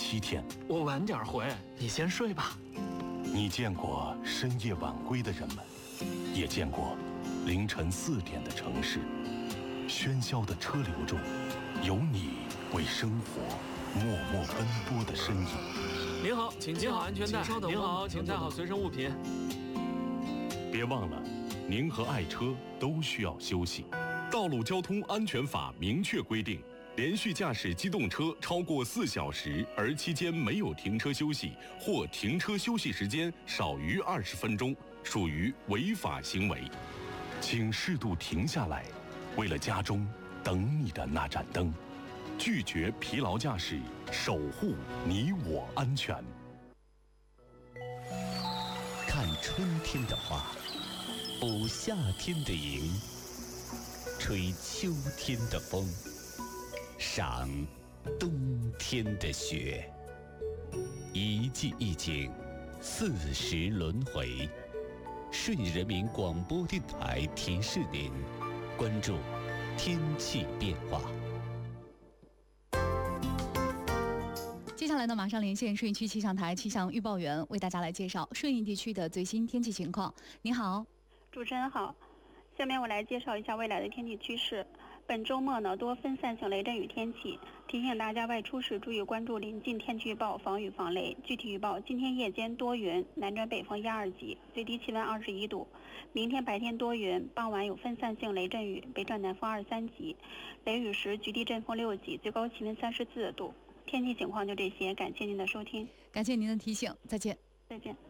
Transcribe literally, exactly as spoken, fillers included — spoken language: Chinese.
七天。 我晚点回，你先睡吧。 你见过深夜晚归的人们，也见过凌晨四点的城市。喧嚣的车流中，有你为生活默默奔波的身影。 您好，请系好安全带。您好，请带好随身物品。 别忘了，您和爱车都需要休息。道路交通安全法明确规定，连续驾驶机动车超过四小时，而期间没有停车休息，或停车休息时间少于二十分钟，属于违法行为。请适度停下来，为了家中等你的那盏灯。拒绝疲劳驾驶，守护你我安全。 看春天的花，捕夏天的萤，吹秋天的风，赏冬天的雪。一季一景，四时轮回。顺人民广播电台提示您，关注天气变化。 接下来呢，马上连线顺义区气象台气象预报员，为大家来介绍顺义地区的最新天气情况。你好， 主持人好。下面我来介绍一下未来的天气趋势。本周末呢，多分散性雷阵雨天气，提醒大家外出时注意关注临近天气预报，防雨防雷。具体预报：今天夜间多云，南转北风一二级，最低气温二十一度；明天白天多云，傍晚有分散性雷阵雨，北转南风二三级，雷雨时局地阵风六级，最高气温三十四度。天气情况就这些，感谢您的收听。 感谢您的提醒，再见。 再见。